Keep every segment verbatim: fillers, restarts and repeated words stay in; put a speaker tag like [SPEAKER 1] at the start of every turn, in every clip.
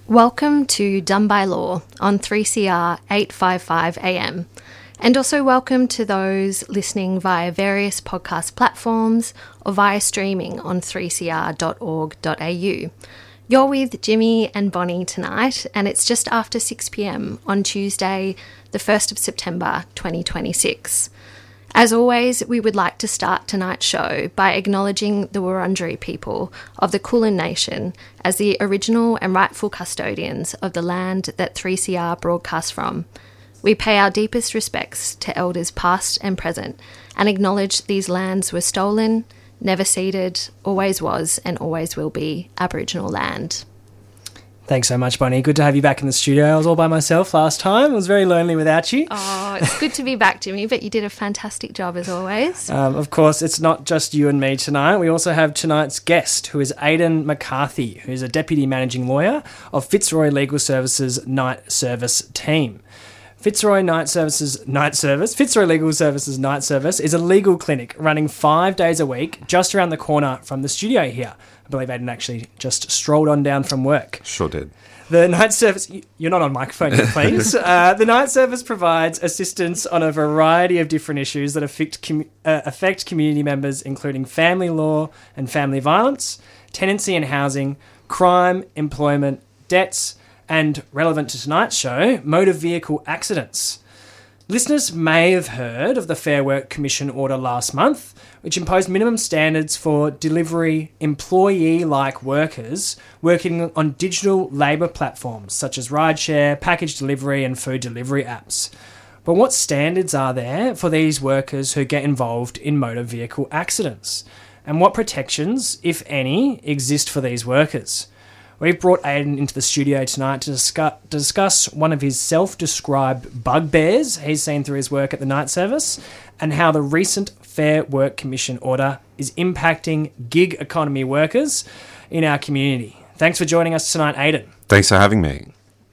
[SPEAKER 1] Welcome to Done by Law on three C R eight fifty-five A M, and also welcome to those listening via various podcast platforms or via streaming on three c r dot org dot a u. You're with Jimmy and Bonnie tonight, and it's just after six p m on Tuesday, the first of September twenty twenty-six. As always, we would like to start tonight's show by acknowledging the Wurundjeri people of the Kulin Nation as the original and rightful custodians of the land that three C R broadcasts from. We pay our deepest respects to elders past and present and acknowledge these lands were stolen, never ceded, always was and always will be Aboriginal land.
[SPEAKER 2] Thanks so much, Bonnie. Good to have you back in the studio. I was all by myself last time. I was very lonely without you.
[SPEAKER 1] Oh, it's good to be back, Jimmy, but you did a fantastic job as always.
[SPEAKER 2] Um, of course, it's not just you and me tonight. We also have tonight's guest, who is Aidan McCarthy, who's a Deputy Managing Lawyer of Fitzroy Legal Services Night Service team. Fitzroy Night Services Night Service, Fitzroy Legal Services Night Service is a legal clinic running five days a week just around the corner from the studio here. I believe Aidan actually just strolled on down from work.
[SPEAKER 3] Sure did.
[SPEAKER 2] The night service... You're not on microphone yet, please. uh, the night service provides assistance on a variety of different issues that affect, com- uh, affect community members, including family law and family violence, tenancy and housing, crime, employment, debts, and, relevant to tonight's show, motor vehicle accidents. Listeners may have heard of the Fair Work Commission order last month, which imposed minimum standards for delivery employee-like workers working on digital labour platforms such as rideshare, package delivery and food delivery apps. But what standards are there for these workers who get involved in motor vehicle accidents? And what protections, if any, exist for these workers? We've brought Aidan into the studio tonight to discuss, discuss one of his self-described bugbears he's seen through his work at the night service and how the recent Fair Work Commission order is impacting gig economy workers in our community. Thanks for joining us tonight, Aidan.
[SPEAKER 3] Thanks for having me.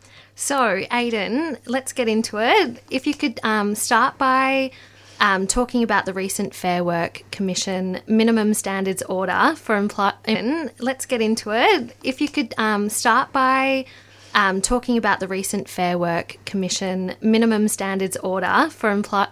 [SPEAKER 1] So, Aidan, let's get into it. If you could um, start by... Um, talking about the recent Fair Work Commission minimum standards order for employment. Let's get into it. If you could um, start by um, talking about the recent Fair Work Commission minimum standards order for empl-